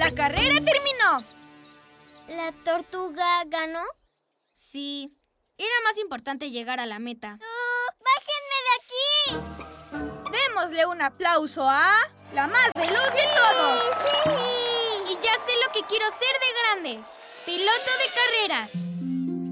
¡La carrera terminó! ¿La tortuga ganó? Sí. Era más importante llegar a la meta. ¡Bájenme de aquí! Démosle un aplauso a la más veloz de todos. ¡Sí! Y ya sé lo que quiero ser de grande. ¡Piloto de carreras!